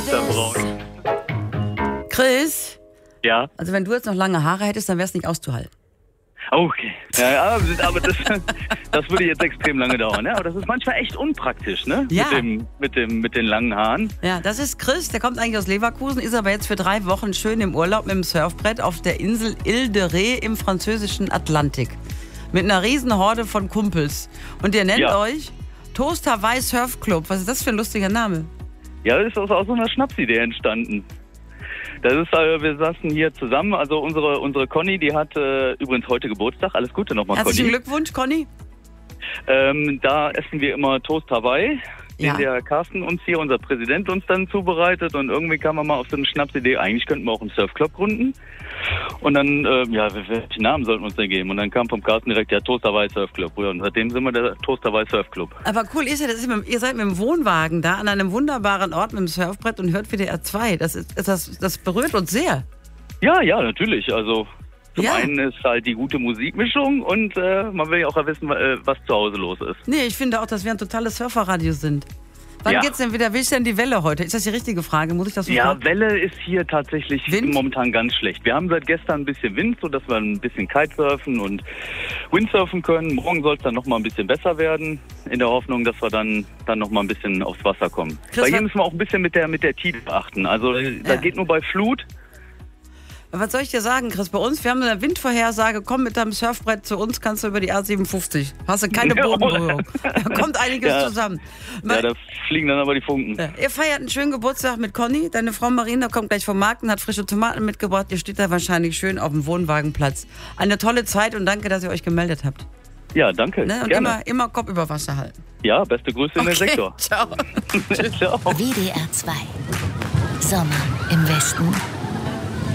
Chris? Ja. Also wenn du jetzt noch lange Haare hättest, dann wäre es nicht auszuhalten. Okay. Ja, aber das würde jetzt extrem lange dauern. Ne? Aber das ist manchmal echt unpraktisch, ne? Ja. Mit den langen Haaren. Ja, das ist Chris, der kommt eigentlich aus Leverkusen, ist aber jetzt für 3 Wochen schön im Urlaub mit dem Surfbrett auf der Insel Ile de Ré im französischen Atlantik. Mit einer riesen Horde von Kumpels. Und ihr nennt euch Toast Hawaii Surf Club. Was ist das für ein lustiger Name? Ja, das ist aus so einer Schnapsidee entstanden. Das ist, wir saßen hier zusammen, also unsere Conny, die hat übrigens heute Geburtstag. Alles Gute nochmal, Conny. Herzlichen Glückwunsch, Conny. Da essen wir immer Toast Hawaii, den der Carsten uns hier, unser Präsident, uns dann zubereitet. Und irgendwie kam man mal auf so eine Schnapsidee, eigentlich könnten wir auch einen Surfclub gründen. Und dann, welchen Namen sollten wir uns denn geben? Und dann kam vom Carsten direkt der Toast Hawaii Surfclub. Und seitdem sind wir der Toast Hawaii Surfclub. Aber cool ist ja, ihr seid mit dem Wohnwagen da an einem wunderbaren Ort mit dem Surfbrett und hört WDR 2. Das berührt uns sehr. Ja, natürlich. Also zum einen ist halt die gute Musikmischung und man will ja auch wissen, was zu Hause los ist. Nee, ich finde auch, dass wir ein totales Surferradio sind. Wann geht's denn wieder? Wie ist denn die Welle heute? Ist das die richtige Frage? Muss ich das so fragen? Welle ist hier tatsächlich momentan ganz schlecht. Wir haben seit gestern ein bisschen Wind, sodass wir ein bisschen Kitesurfen und Windsurfen können. Morgen soll es dann nochmal ein bisschen besser werden, in der Hoffnung, dass wir dann nochmal ein bisschen aufs Wasser kommen. Bei hier müssen wir auch ein bisschen mit der Tide achten. Also da geht nur bei Flut. Was soll ich dir sagen, Chris? Bei uns, wir haben eine Windvorhersage, komm mit deinem Surfbrett zu uns, kannst du über die A57. Hast du keine Bodenberührung. Da kommt einiges zusammen. Ja, da fliegen dann aber die Funken. Ja. Ihr feiert einen schönen Geburtstag mit Conny. Deine Frau Marina kommt gleich vom Markt und hat frische Tomaten mitgebracht. Ihr steht da wahrscheinlich schön auf dem Wohnwagenplatz. Eine tolle Zeit und danke, dass ihr euch gemeldet habt. Ja, danke. Ne? Und gerne. Immer Kopf über Wasser halten. Ja, beste Grüße in den Sektor. Ciao. WDR 2. Sommer im Westen.